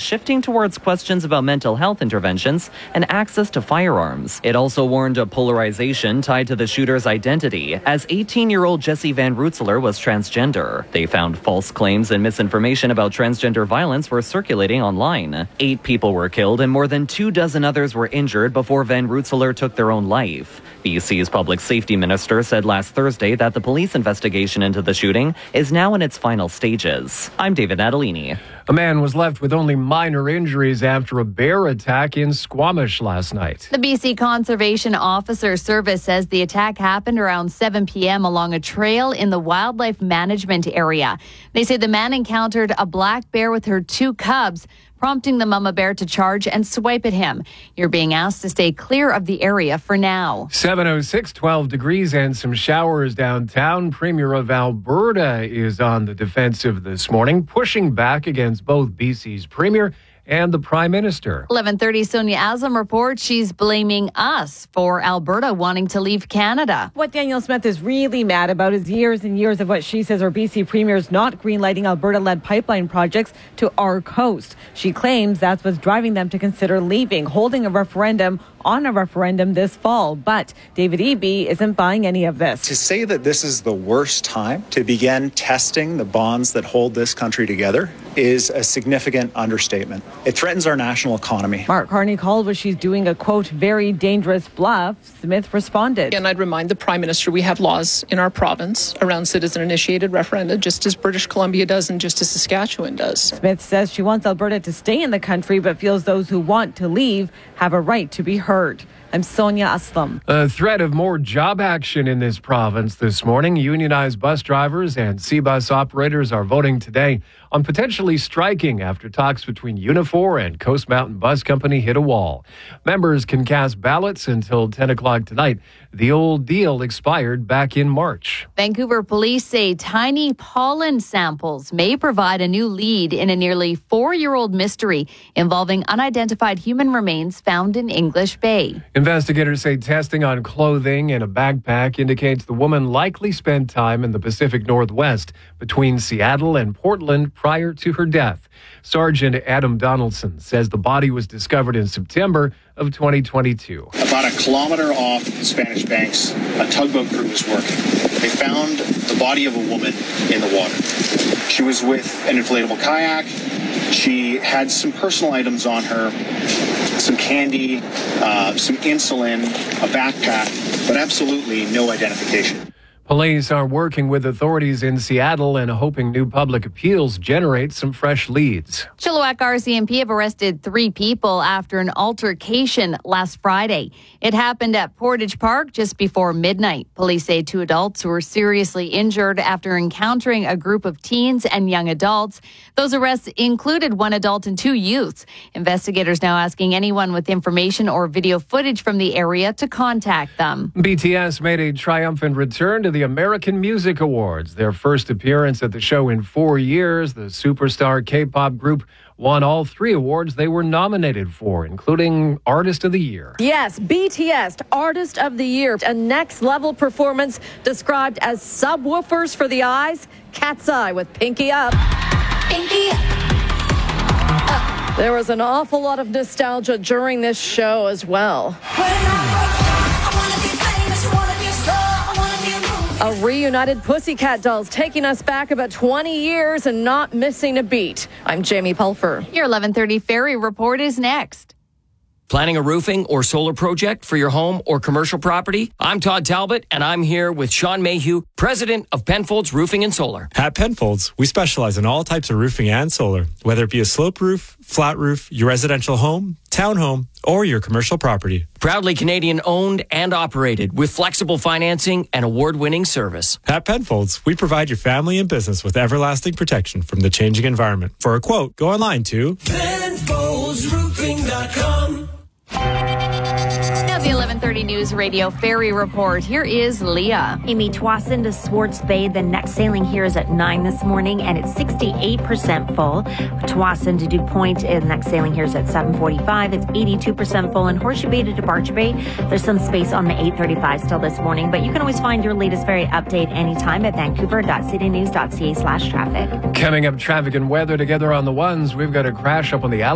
shifting towards questions about mental health interventions and access to firearms. It also warned of polarization tied to the shooter's identity, as 18-year-old Jesse Van Rootselaar was transgender. They found false claims and misinformation about transgender violence were circulating online. 8 people were killed and more than 24 others were injured before Van Rootselaar took their own life. BC's public safety minister said last Thursday that the police investigation into the shooting is now in its final stages. I'm David Natalini. A man was left with only minor injuries after a bear attack in Squamish last night. The BC Conservation Officer Service says the attack happened around 7 p.m. along a trail in the wildlife management area. They say the man encountered a black bear with her 2 cubs, prompting the mama bear to charge and swipe at him. You're being asked to stay clear of the area for now. 7:06, 12 degrees and some showers downtown. Premier of Alberta is on the defensive this morning, pushing back against both BC's Premier and the Prime Minister. 11:30, Sonia Aslam reports she's blaming us for Alberta wanting to leave Canada. What Danielle Smith is really mad about is years and years of what she says are BC premiers not greenlighting Alberta-led pipeline projects to our coast. She claims that's what's driving them to consider leaving, holding a referendum on a referendum this fall. But David Eby isn't buying any of this. To say that this is the worst time to begin testing the bonds that hold this country together is a significant understatement. It threatens our national economy. Mark Carney called what she's doing a, quote, very dangerous bluff. Smith responded. And I'd remind the Prime Minister we have laws in our province around citizen-initiated referenda, just as British Columbia does and just as Saskatchewan does. Smith says she wants Alberta to stay in the country, but feels those who want to leave have a right to be heard. I'm Sonia Aslam. A threat of more job action in this province this morning. Unionized bus drivers and C-bus operators are voting today on potentially striking after talks between Unifor and Coast Mountain Bus Company hit a wall. Members can cast ballots until 10 o'clock tonight. The old deal expired back in March. Vancouver police say tiny pollen samples may provide a new lead in a nearly 4-year-old mystery involving unidentified human remains found in English Bay. Investigators say testing on clothing and a backpack indicates the woman likely spent time in the Pacific Northwest between Seattle and Portland prior to her death. Sergeant Adam Donaldson says the body was discovered in September of 2022. About a kilometer off Spanish Banks, a tugboat crew was working. They found the body of a woman in the water. She was with an inflatable kayak. She had some personal items on her, some candy, some insulin, a backpack, but absolutely no identification. Police are working with authorities in Seattle and hoping new public appeals generate some fresh leads. Chilliwack RCMP have arrested 3 people after an altercation last Friday. It happened at Portage Park just before midnight. Police say 2 adults were seriously injured after encountering a group of teens and young adults. Those arrests included 1 adult and 2 youths. Investigators now asking anyone with information or video footage from the area to contact them. BTS made a triumphant return to the American Music Awards. Their first appearance at the show in 4 years, the superstar K-pop group won all 3 awards they were nominated for, including Artist of the Year. Yes, BTS Artist of the Year. A next-level performance described as subwoofers for the eyes. Cat's Eye with Pinky Up. Pinky Up. There was an awful lot of nostalgia during this show as well. A reunited Pussycat Dolls taking us back about 20 years and not missing a beat. I'm Jamie Pulfer. Your 11:30 Ferry Report is next. Planning a roofing or solar project for your home or commercial property? I'm Todd Talbot, and I'm here with Sean Mayhew, president of Penfolds Roofing and Solar. At Penfolds, we specialize in all types of roofing and solar, whether it be a slope roof, flat roof, your residential home, townhome, or your commercial property. Proudly Canadian owned and operated with flexible financing and award-winning service. At Penfolds, we provide your family and business with everlasting protection from the changing environment. For a quote, go online to PenfoldsRoofing.com. Now the 11:30 News Radio Ferry Report. Here is Leah. Amy, Tsawwassen to Swartz Bay. The next sailing here is at 9 this morning, and it's 68% full. Tsawwassen to Duke Point, the next sailing here is at 7:45. It's 82% full. And Horseshoe Bay to DeBarge Bay, there's some space on the 8:35 still this morning, but you can always find your latest ferry update anytime at vancouver.citynews.ca/traffic. Coming up, traffic and weather together on the ones. We've got a crash up on the